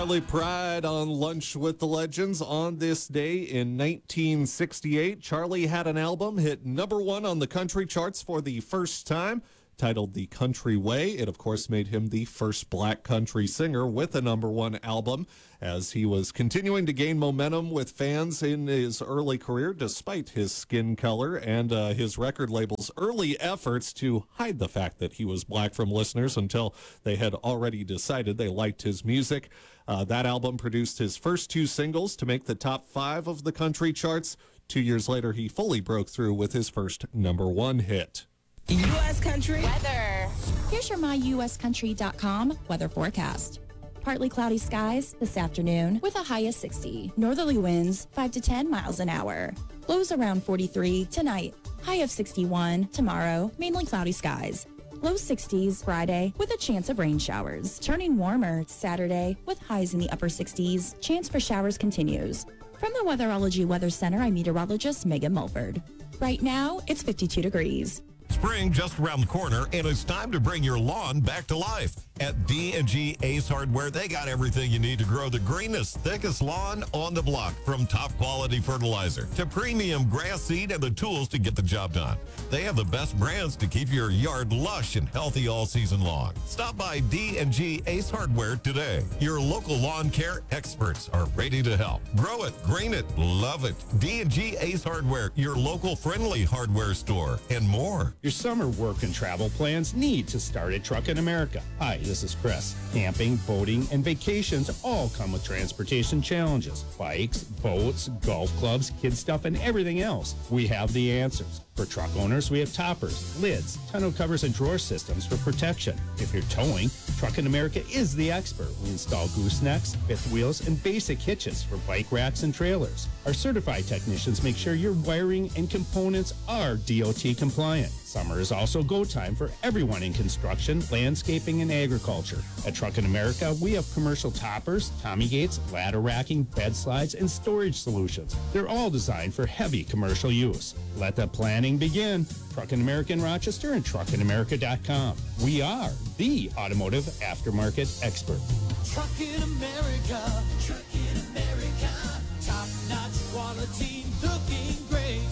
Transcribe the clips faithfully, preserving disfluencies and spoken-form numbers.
Charlie Pride on Lunch with the Legends. On this day in nineteen sixty-eight, Charlie had an album hit number one on the country charts for the first time, titled The Country Way. It, of course, made him the first black country singer with a number one album, as he was continuing to gain momentum with fans in his early career, despite his skin color and uh, his record label's early efforts to hide the fact that he was black from listeners until they had already decided they liked his music. Uh, that album produced his first two singles to make the top five of the country charts. Two years later, he fully broke through with his first number one hit. U S Country weather. Here's your my U S country dot com weather forecast. Partly cloudy skies this afternoon with a high of sixty. Northerly winds five to ten miles an hour. Lows around forty-three tonight. High of sixty-one tomorrow. Mainly cloudy skies. Low sixties Friday with a chance of rain showers. Turning warmer Saturday with highs in the upper sixties. Chance for showers continues. From the Weatherology Weather Center, I'm meteorologist Megan Mulford. Right now, it's fifty-two degrees. Spring just around the corner, and it's time to bring your lawn back to life. At D and G Ace Hardware, they got everything you need to grow the greenest, thickest lawn on the block. From top quality fertilizer to premium grass seed and the tools to get the job done. They have the best brands to keep your yard lush and healthy all season long. Stop by D and G Ace Hardware today. Your local lawn care experts are ready to help. Grow it, green it, love it. D and G Ace Hardware, your local friendly hardware store, and more. Your summer work and travel plans need to start at Truckin' America. Hi, this is Chris. Camping, boating, and vacations all come with transportation challenges. Bikes, boats, golf clubs, kid stuff, and everything else. We have the answers. For truck owners, we have toppers, lids, tonneau covers, and drawer systems for protection. If you're towing, Truckin' America is the expert. We install goosenecks, fifth wheels, and basic hitches for bike racks and trailers. Our certified technicians make sure your wiring and components are D O T compliant. Summer is also go time for everyone in construction, landscaping, and agriculture. At Truckin' America, we have commercial toppers, Tommy gates, ladder racking, bed slides, and storage solutions. They're all designed for heavy commercial use. Let the planning begin. Truckin' America in Rochester and truckin america dot com. We are the automotive aftermarket expert. Truckin' America, Truckin' America, top-notch quality, looking great.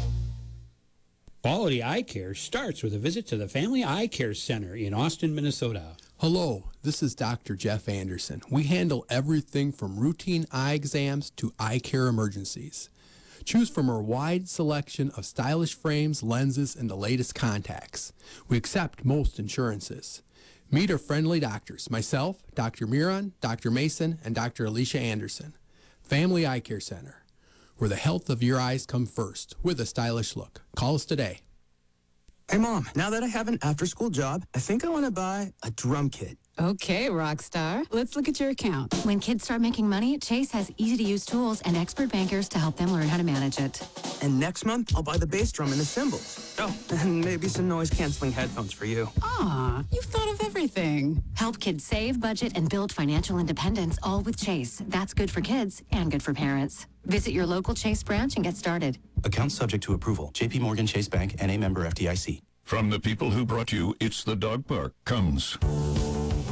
Quality eye care starts with a visit to the Family Eye Care Center in Austin, Minnesota. Hello, this is Doctor Jeff Anderson. We handle everything from routine eye exams to eye care emergencies. Choose from our wide selection of stylish frames, lenses, and the latest contacts. We accept most insurances. Meet our friendly doctors, myself, Doctor Miron, Doctor Mason, and Doctor Alicia Anderson. Family Eye Care Center, where the health of your eyes come first, with a stylish look. Call us today. Hey, Mom, now that I have an after-school job, I think I want to buy a drum kit. Okay, rock star. Let's look at your account. When kids start making money, Chase has easy-to-use tools and expert bankers to help them learn how to manage it. And next month, I'll buy the bass drum and the cymbals. Oh, and maybe some noise-canceling headphones for you. Aw, you've thought of everything. Help kids save, budget, and build financial independence, all with Chase. That's good for kids and good for parents. Visit your local Chase branch and get started. Account subject to approval. J P Morgan Chase Bank, N A member F D I C. From the people who brought you It's the Dog Park comes...